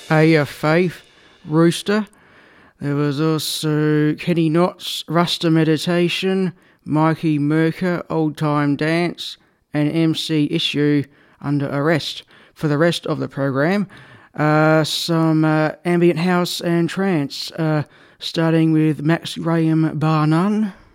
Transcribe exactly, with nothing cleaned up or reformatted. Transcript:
Aya Faith, Rooster. There was also Kenny Knotts, Rasta Meditation, Mikey Merker, Old Time Dance, and M C Issue, Under Arrest. For the rest of the program, uh, some uh, ambient house and trance, uh, starting with Max Graham Bar None.